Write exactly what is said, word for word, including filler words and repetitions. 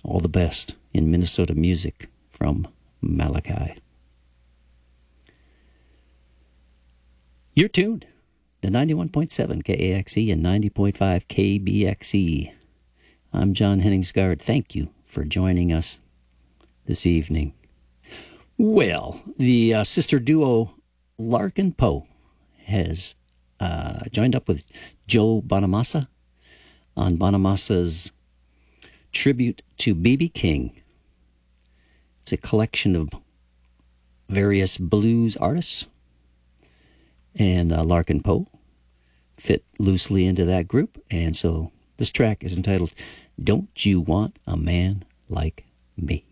All the best in Minnesota music from Malachi. You're tuned to ninety-one point seven K A X E and ninety point five K B X E. I'm John Henningsgaard. Thank you for joining us this evening. Well, the uh, sister duo Larkin Poe has uh, joined up with Joe Bonamassa on Bonamassa's tribute to B B King. It's a collection of various blues artists, and uh, Larkin Poe fit loosely into that group, and so this track is entitled Don't You Want a Man Like Me?